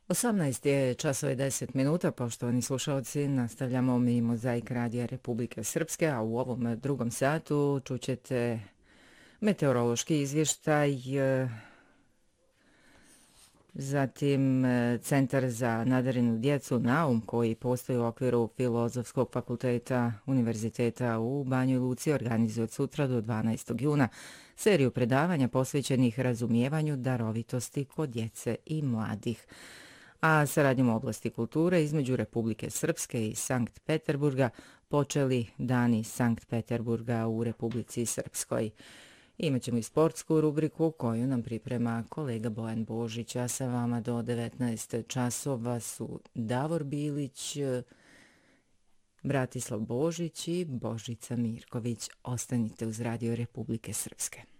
18 je časova i 10 minuta, poštovani slušalci, nastavljamo mi Mozaik Radija Republike Srpske, a u ovom drugom satu čućete meteorološki izvještaj, zatim Centar za nadarenu djecu Naum, koji postoji u okviru Filozofskog fakulteta Univerziteta u Banjoj Luci, organizuje od sutra do 12. juna seriju predavanja posvećenih razumijevanju darovitosti kod djece i mladih. A saradnjom u oblasti kulture između Republike Srpske i Sankt Peterburga počeli Dani Sankt Peterburga u Republici Srpskoj. Imaćemo i sportsku rubriku koju nam priprema kolega Bojan Božić, a sa vama do 19 časova su Davor Bilić, Bratislav Božić i Božica Mirković. Ostanite uz Radio Republike Srpske.